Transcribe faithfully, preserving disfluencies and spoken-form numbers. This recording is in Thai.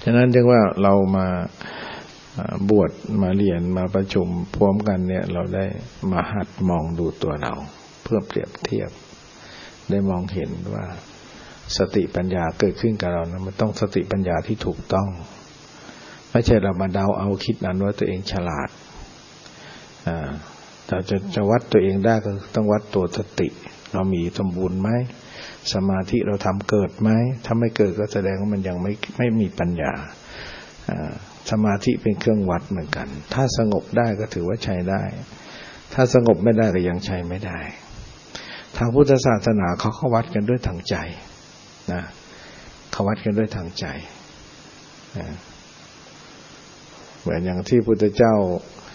ฉะนั้นจึงว่าเรามาบวชมาเรียนมาประชุมพร้อมกันเนี่ยเราได้มาหัดมองดูตัวเราเพื่อเปรียบเทียบได้มองเห็นว่าสติปัญญาเกิดขึ้นกับเรานะมันต้องสติปัญญาที่ถูกต้องไม่ใช่เรามาเดาเอาคิดนั้นว่าตัวเองฉลาดอ่าแต่จะจะวัดตัวเองได้ก็ต้องวัดตัวสติเรามีสมบูรณ์ไหมสมาธิเราทำเกิดไหมถ้าไม่เกิดก็แสดงว่ามันยังไม่ไม่มีปัญญาอ่าสมาธิเป็นเครื่องวัดเหมือนกันถ้าสงบได้ก็ถือว่าใช้ได้ถ้าสงบไม่ได้ก็ยังใช้ไม่ได้ทางพุทธศาสนาเขาเขาวัดกันด้วยทางใจนะเขาวัดกันด้วยทางใจนะเหมือนอย่างที่พุทธเจ้า